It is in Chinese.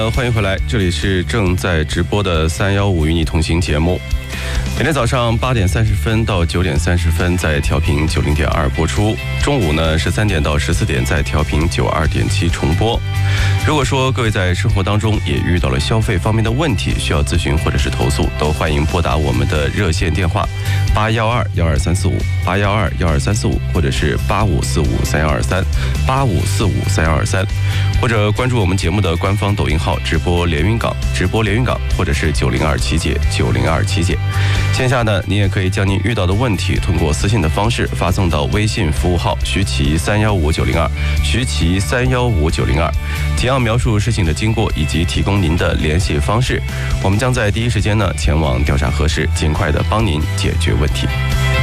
欢迎回来，这里是正在直播的315与你同行节目。每天早上8点30分到9点30分在调频90.2播出，中午呢13点到14点在调频92.7重播。如果说各位在生活当中也遇到了消费方面的问题，需要咨询或者是投诉，都欢迎拨打我们的热线电话812-12345，812-12345，或者是85453123，85453123，或者关注我们节目的官方抖音号直播连云港，或者是902姐902姐。线下呢，你也可以将您遇到的问题通过私信的方式发送到微信服务号徐奇315902，徐奇315902，简要描述事情的经过以及提供您的联系方式，我们将在第一时间呢前往调查核实，尽快的帮您解决问题。